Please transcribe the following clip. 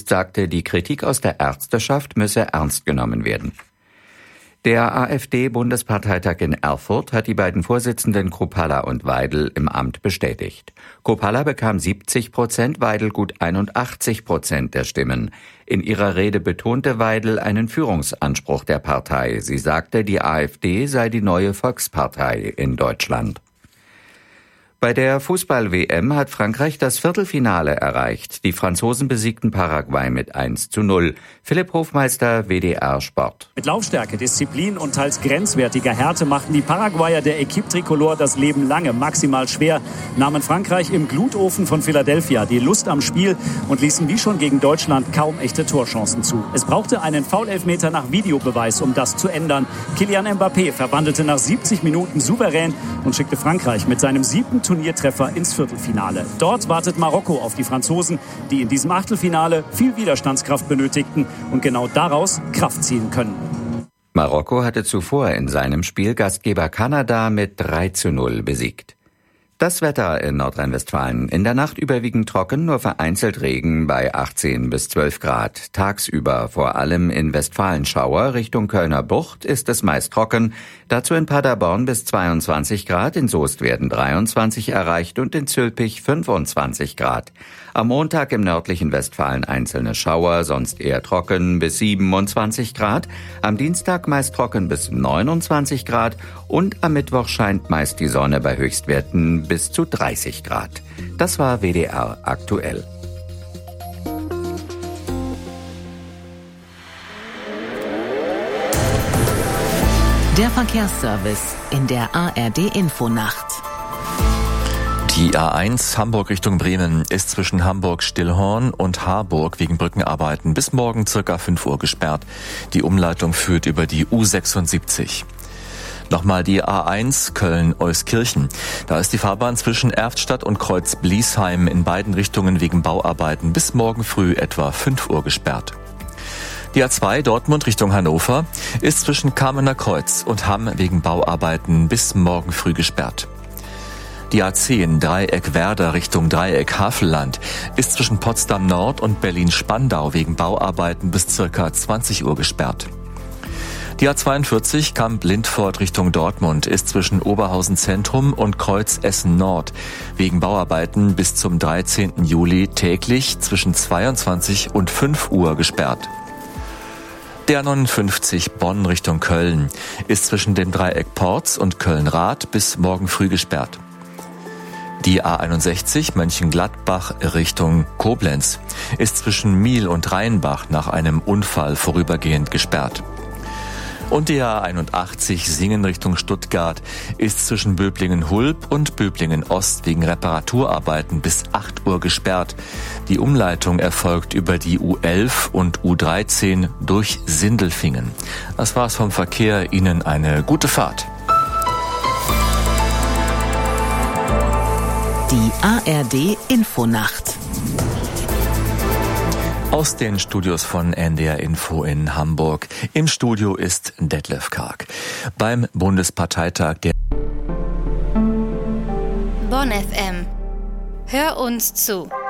Journalist sagte, die Kritik aus der Ärzteschaft müsse ernst genommen werden. Der AfD-Bundesparteitag in Erfurt hat die beiden Vorsitzenden Kruppalla und Weidel im Amt bestätigt. Kruppalla bekam 70%, Weidel gut 81% der Stimmen. In ihrer Rede betonte Weidel einen Führungsanspruch der Partei. Sie sagte, die AfD sei die neue Volkspartei in Deutschland. Bei der Fußball-WM hat Frankreich das Viertelfinale erreicht. Die Franzosen besiegten Paraguay mit 1:0. Philipp Hofmeister, WDR Sport. Mit Laufstärke, Disziplin und teils grenzwertiger Härte machten die Paraguayer der Equipe Tricolore das Leben lange maximal schwer, nahmen Frankreich im Glutofen von Philadelphia die Lust am Spiel und ließen wie schon gegen Deutschland kaum echte Torchancen zu. Es brauchte einen Foul-Elfmeter nach Videobeweis, um das zu ändern. Kylian Mbappé verwandelte nach 70 Minuten souverän und schickte Frankreich mit seinem 7. Turniertreffer ins Viertelfinale. Dort wartet Marokko auf die Franzosen, die in diesem Achtelfinale viel Widerstandskraft benötigten und genau daraus Kraft ziehen können. Marokko hatte zuvor in seinem Spiel Gastgeber Kanada mit 3:0 besiegt. Das Wetter in Nordrhein-Westfalen. In der Nacht überwiegend trocken, nur vereinzelt Regen bei 18 bis 12 Grad. Tagsüber, vor allem in Westfalenschauer Richtung Kölner Bucht, ist es meist trocken. Dazu in Paderborn bis 22 Grad, in Soest werden 23 erreicht und in Zülpich 25 Grad. Am Montag im nördlichen Westfalen einzelne Schauer, sonst eher trocken bis 27 Grad. Am Dienstag meist trocken bis 29 Grad und am Mittwoch scheint meist die Sonne bei Höchstwerten bis zu 30 Grad. Das war WDR aktuell. Der Verkehrsservice in der ARD-Infonacht. Die A1 Hamburg Richtung Bremen ist zwischen Hamburg-Stillhorn und Harburg wegen Brückenarbeiten bis morgen ca. 5 Uhr gesperrt. Die Umleitung führt über die U76. Nochmal die A1 Köln-Euskirchen. Da ist die Fahrbahn zwischen Erftstadt und Kreuz-Bliesheim in beiden Richtungen wegen Bauarbeiten bis morgen früh etwa 5 Uhr gesperrt. Die A2 Dortmund Richtung Hannover ist zwischen Kamener Kreuz und Hamm wegen Bauarbeiten bis morgen früh gesperrt. Die A10 Dreieck Werder Richtung Dreieck Havelland ist zwischen Potsdam Nord und Berlin-Spandau wegen Bauarbeiten bis ca. 20 Uhr gesperrt. Die A42 Kamp-Lindfort Richtung Dortmund ist zwischen Oberhausen Zentrum und Kreuz Essen Nord wegen Bauarbeiten bis zum 13. Juli täglich zwischen 22 und 5 Uhr gesperrt. Der 59 Bonn Richtung Köln ist zwischen dem Dreieck Porz und Köln-Rath bis morgen früh gesperrt. Die A61 Mönchengladbach Richtung Koblenz ist zwischen Miel und Rheinbach nach einem Unfall vorübergehend gesperrt. Und die A81 Singen Richtung Stuttgart ist zwischen Böblingen-Hulb und Böblingen-Ost wegen Reparaturarbeiten bis 8 Uhr gesperrt. Die Umleitung erfolgt über die U11 und U13 durch Sindelfingen. Das war's vom Verkehr. Ihnen eine gute Fahrt. Die ARD Infonacht. Aus den Studios von NDR Info in Hamburg. Im Studio ist Detlef Karg. Beim Bundesparteitag der Bonn FM. Hör uns zu.